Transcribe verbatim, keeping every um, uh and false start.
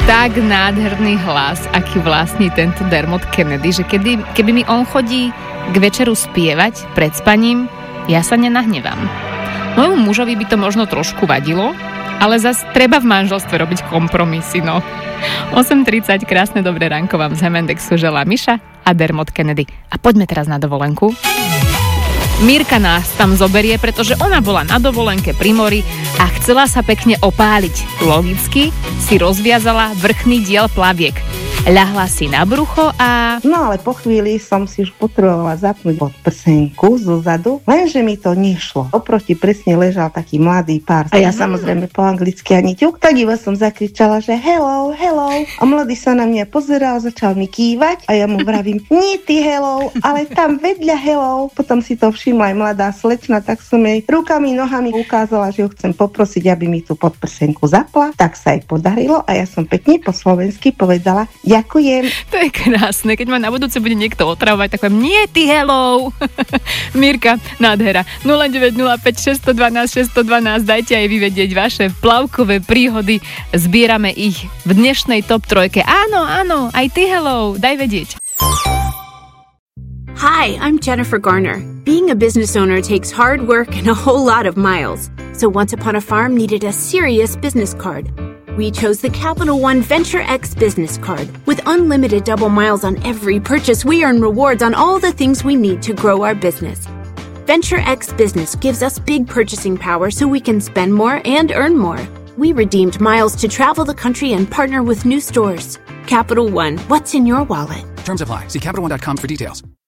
tak nádherný hlas, aký vlastní tento Dermot Kennedy, že kedy, keby mi on chodí k večeru spievať pred spaním, ja sa nenahnevám. Môjmu mužovi by to možno trošku vadilo, ale zas treba v manželstve robiť kompromisy, no. osem tridsať, krásne dobré ránko vám z Hemendexu želá Miša a Dermot Kennedy. A poďme teraz na dovolenku. Mirka nás tam zoberie, pretože ona bola na dovolenke pri mori a chcela sa pekne opáliť. Logicky si rozviazala vrchný diel plaviek. Ľahla si na brucho a... No ale po chvíli som si už potrebovala zapnúť podprsenku zozadu, lenže mi to nešlo. Oproti presne ležal taký mladý pár. A ja samozrejme po anglicky ani ťuk, tak iba som zakričala, že hello, hello. A mladý sa na mňa pozeral, začal mi kývať a ja mu vravím, nie ty hello, ale tam vedľa hello. Potom si to všimla aj mladá slečna, tak som jej rukami, nohami ukázala, že ju chcem poprosiť, aby mi tú podprsenku zapla. Tak sa jej podarilo a ja som pekne po slovensky povedala, ďakujem. To je krásne, keď ma na budúce bude niekto otravovať, tak poviem, nie ty hello. Mirka, nádhera. nula deväť nula päť šesť jedna dva šesť jedna dva, dajte aj vyvedieť vaše plavkové príhody. Zbierame ich v dnešnej top trojke. Áno, áno, aj ty hello, daj vedieť. Hi, I'm Jennifer Garner. Being a business owner takes hard work and a whole lot of miles. So Once Upon a Farm needed a serious business card. We chose the Capital One Venture X business card. With unlimited double miles on every purchase, we earn rewards on all the things we need to grow our business. Venture X Business gives us big purchasing power so we can spend more and earn more. We redeemed miles to travel the country and partner with new stores. Capital One, what's in your wallet? Terms apply. See Capital One dot com for details.